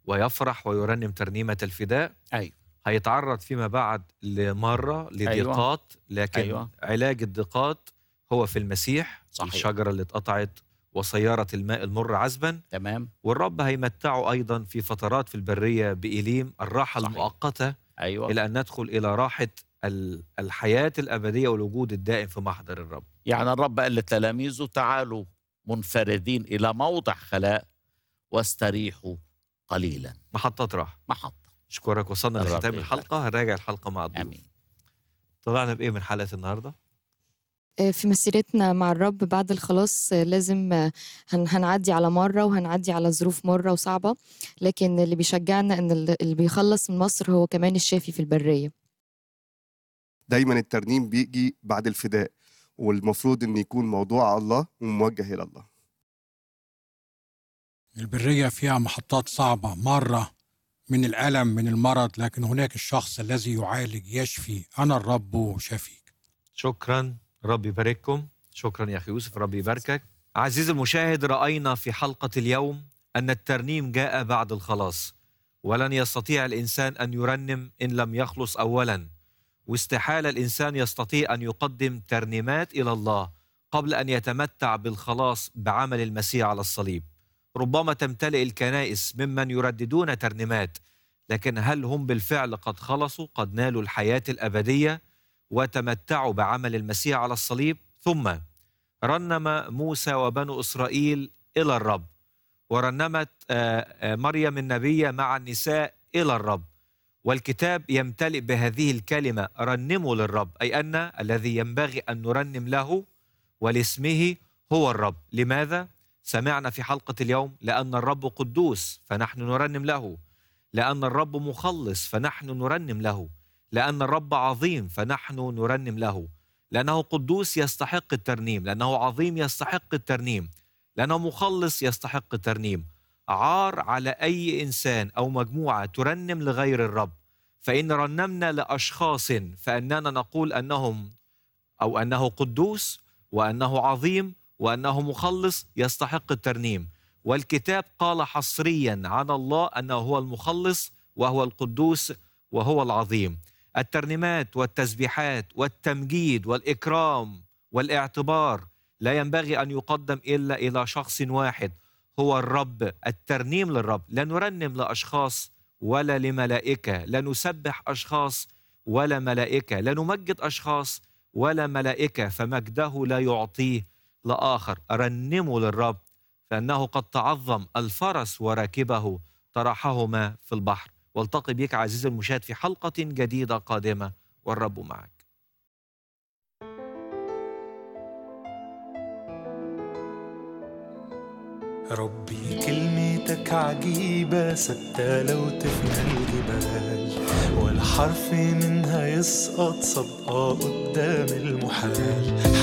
ويفرح ويرنم ترنيمة الفداء. أيوه. هيتعرض فيما بعد لمرة أيوه. لضيقات، لكن أيوه. علاج الضيقات هو في المسيح. صحيح. الشجرة اللي اتقطعت وصيرت الماء المر عذبا. تمام. والرب هيمتعه أيضا في فترات في البرية بإليم الراحة صحيح. المؤقتة، أيوه. إلى أن ندخل إلى راحة الحياة الأبدية والوجود الدائم في محضر الرب. يعني الرب قال لتلاميذه: تعالوا منفردين إلى موضع خلاء واستريحوا قليلا. محطة راحة. محطة. أشكرك. وصلنا الرب لختام يبارك. الحلقة. هنراجع الحلقة مع الضيوف. آمين. طلعنا بإيه من حلقة النهاردة؟ في مسيرتنا مع الرب بعد الخلاص لازم هنعدي على مرة وهنعدي على ظروف مرة وصعبة، لكن اللي بيشجعنا ان اللي بيخلص من مصر هو كمان الشافي في البرية. دايما الترنيم بيجي بعد الفداء، والمفروض ان يكون موضوع الله وموجه الى الله. البرية فيها محطات صعبة، مرة من الألم من المرض، لكن هناك الشخص الذي يعالج يشفي. أنا الرب شفيك. شكرا. ربي يبارككم. شكرا يا أخي يوسف. ربي يباركك. عزيزي المشاهد، رأينا في حلقة اليوم أن الترنيم جاء بعد الخلاص، ولن يستطيع الإنسان أن يرنم إن لم يخلص أولا، واستحالة الإنسان يستطيع أن يقدم ترنيمات إلى الله قبل أن يتمتع بالخلاص بعمل المسيح على الصليب. ربما تمتلئ الكنائس ممن يرددون ترنيمات، لكن هل هم بالفعل قد خلصوا، قد نالوا الحياة الأبدية وتمتعوا بعمل المسيح على الصليب؟ ثم رنم موسى وبنو إسرائيل إلى الرب، ورنمت مريم النبية مع النساء إلى الرب، والكتاب يمتلئ بهذه الكلمة: رنموا للرب، أي أن الذي ينبغي أن نرنم له ولاسمه هو الرب. لماذا؟ سمعنا في حلقة اليوم: لأن الرب قدوس فنحن نرنم له، لأن الرب مخلص فنحن نرنم له، لأن الرب عظيم فنحن نرنم له، لأنه قدوس يستحق الترنيم، لأنه عظيم يستحق الترنيم، لأنه مخلص يستحق الترنيم. عار على أي إنسان أو مجموعة ترنم لغير الرب. فإن رنمنا لأشخاص فإننا نقول أنه قدوس وأنه عظيم وأنه مخلص يستحق الترنيم. والكتاب قال حصريا عن الله أنه هو المخلص وهو القدوس وهو العظيم. الترنيمات والتسبيحات والتمجيد والإكرام والاعتبار لا ينبغي أن يقدم إلا إلى شخص واحد، هو الرب. الترنيم للرب. لا نرنم لأشخاص ولا لملائكة، لا نسبح أشخاص ولا ملائكة، لا نمجد أشخاص ولا ملائكة، فمجده لا يعطيه لآخر. رنموا للرب فإنه قد تعظم الفرس وراكبه طرحهما في البحر. والتقي بك عزيزي المشاهد في حلقة جديدة قادمة، والرب معك. ربي كلمتك عجيبة ثابتة لو تفنى الجبال، ولا حرف منها يسقط صدقة قدام المحال.